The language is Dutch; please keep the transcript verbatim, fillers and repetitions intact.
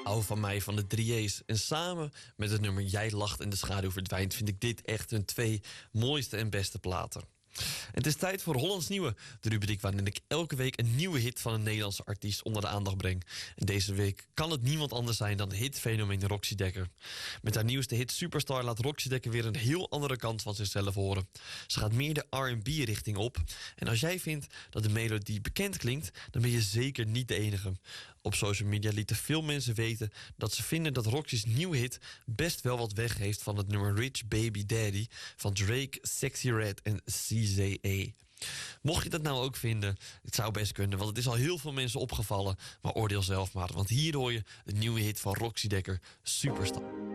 Hou van mij van de drie J's. En samen met het nummer Jij lacht en de schaduw verdwijnt vind ik dit echt hun twee mooiste en beste platen. Het is tijd voor Hollands Nieuwe, de rubriek waarin ik elke week een nieuwe hit van een Nederlandse artiest onder de aandacht breng. En deze week kan het niemand anders zijn dan hitfenomeen Roxy Dekker. Met haar nieuwste hit Superstar laat Roxy Dekker weer een heel andere kant van zichzelf horen. Ze gaat meer de R en B-richting op. En als jij vindt dat de melodie bekend klinkt, dan ben je zeker niet de enige. Op social media lieten veel mensen weten dat ze vinden dat Roxy's nieuwe hit best wel wat weg heeft van het nummer Rich Baby Daddy van Drake, Sexy Red en C Z A. Mocht je dat nou ook vinden, het zou best kunnen, want het is al heel veel mensen opgevallen. Maar oordeel zelf maar, want hier hoor je de nieuwe hit van Roxy Dekker, Superstar.